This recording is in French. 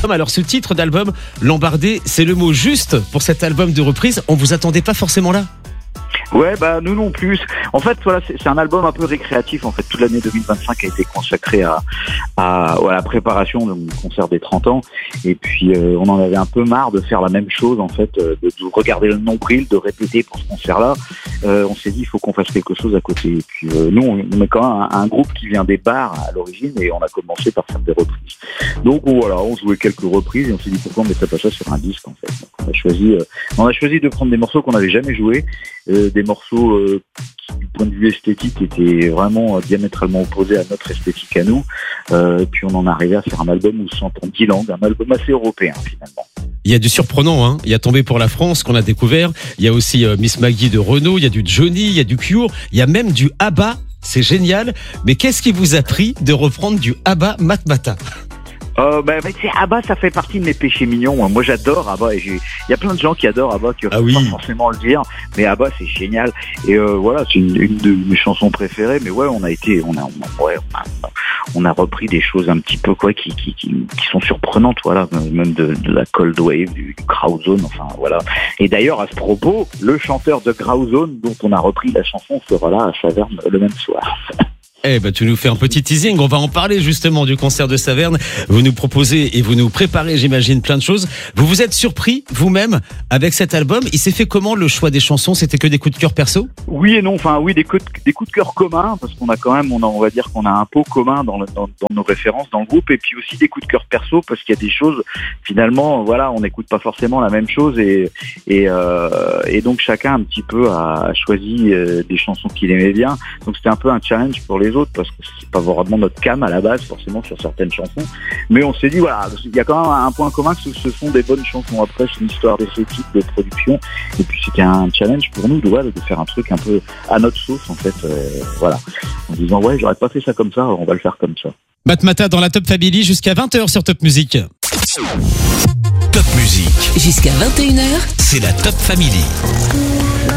Alors ce titre d'album, Lambardé, c'est le mot juste pour cet album de reprise. On vous attendait pas forcément là? Ouais, bah nous non plus. En fait, voilà, c'est un album un peu récréatif. En fait, toute l'année 2025 a été consacrée à la préparation de mon concert des 30 ans. Et puis, on en avait un peu marre de faire la même chose, en fait, de regarder le nombril, de répéter pour ce concert-là. On s'est dit, il faut qu'on fasse quelque chose à côté. Et puis, nous, on est quand même un groupe qui vient des bars à l'origine, et on a commencé par faire des reprises. Donc voilà, on jouait quelques reprises et on s'est dit pourquoi on mettrait pas ça sur un disque, en fait. Donc, on a choisi de prendre des morceaux qu'on n'avait jamais joués, des morceaux qui, du point de vue esthétique, étaient vraiment diamétralement opposés à notre esthétique à nous. Et puis on en est arrivé à faire un album où s'entend 10 langues, un album assez européen finalement. Il y a du surprenant, hein. Il y a Tombé pour la France qu'on a découvert. Il y a aussi Miss Maggie de Renaud. Il y a du Johnny, il y a du Cure. Il y a même du ABBA. C'est génial. Mais qu'est-ce qui vous a pris de reprendre du ABBA Matmata? Mais c'est ABBA, ça fait partie de mes péchés mignons. Moi, j'adore ABBA. Et il y a plein de gens qui adorent ABBA, qui ne peuvent pas forcément le dire. Mais ABBA, c'est génial. Et voilà, c'est une de mes chansons préférées. Mais ouais, on a repris des choses un petit peu qui sont surprenantes. Voilà, même de la Cold Wave, du Crowdzone. Enfin voilà. Et d'ailleurs, à ce propos, le chanteur de Crowdzone, dont on a repris la chanson, sera là à Saverne le même soir. Eh ben, tu nous fais un petit teasing. On va en parler justement du concert de Saverne. Vous nous proposez et vous nous préparez, j'imagine, plein de choses. Vous vous êtes surpris vous-même avec cet album. Il s'est fait comment le choix des chansons? C'était que des coups de cœur perso? Oui et non. Enfin, oui, des coups de cœur communs, parce qu'on a quand même, on va dire qu'on a un pot commun dans nos références dans le groupe, et puis aussi des coups de cœur perso, parce qu'il y a des choses, finalement, voilà, on n'écoute pas forcément la même chose, et donc chacun un petit peu a choisi des chansons qu'il aimait bien. Donc c'était un peu un challenge pour les autres, parce que c'est pas vraiment notre cam à la base forcément sur certaines chansons, mais on s'est dit voilà, il y a quand même un point commun, que ce sont des bonnes chansons. Après, c'est une histoire d'esthétique, de production, et puis c'était un challenge pour nous de faire un truc un peu à notre sauce, en fait, voilà, en disant ouais, j'aurais pas fait ça comme ça, on va le faire comme ça. Matmata dans la Top Family jusqu'à 20h sur Top Music. Top Music jusqu'à 21h, c'est la Top Family.